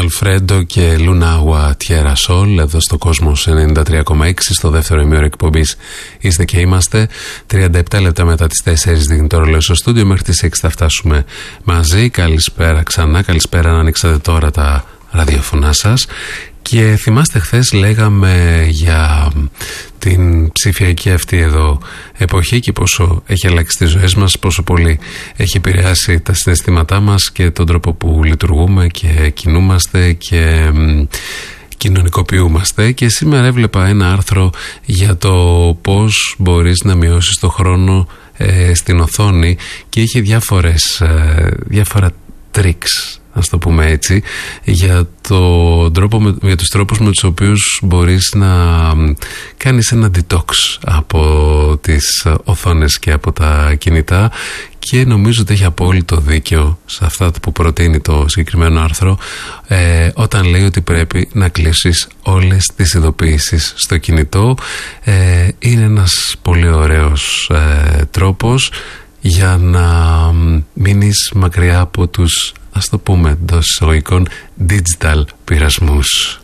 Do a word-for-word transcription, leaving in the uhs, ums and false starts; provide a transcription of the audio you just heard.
Αλφρέντο και Λουνάουα Τιέρα Σόλ εδώ στο Κόσμος ενενήντα τρία κόμμα έξι, στο δεύτερο ημίωρο εκπομπής είστε και είμαστε. τριάντα επτά λεπτά μετά τις τέσσερις δείχνει το ρολόι στο στούντιο, μέχρι τις έξι θα φτάσουμε μαζί. Καλησπέρα ξανά, καλησπέρα αν ανοίξατε τώρα τα ραδιοφωνά σας. Και θυμάστε, χθες λέγαμε για την ψηφιακή αυτή εδώ εποχή και πόσο έχει αλλάξει τις ζωές μας, πόσο πολύ έχει επηρεάσει τα συναισθήματά μας και τον τρόπο που λειτουργούμε και κινούμαστε και κοινωνικοποιούμαστε. Και σήμερα έβλεπα ένα άρθρο για το πώς μπορείς να μειώσεις το χρόνο ε, στην οθόνη και είχε διάφορες, ε, διάφορα τρίξ, ας το πούμε έτσι, για, το τρόπο, για τους τρόπους με τους οποίους μπορείς να κάνεις ένα detox από τις οθόνες και από τα κινητά, και νομίζω ότι έχει απόλυτο δίκιο σε αυτά που προτείνει το συγκεκριμένο άρθρο, ε, όταν λέει ότι πρέπει να κλείσεις όλες τις ειδοποιήσεις στο κινητό. Ε, είναι ένας πολύ ωραίος ε, τρόπος για να μείνεις μακριά από τους, ας το πούμε εντός εισαγωγικών, digital πειρασμούς.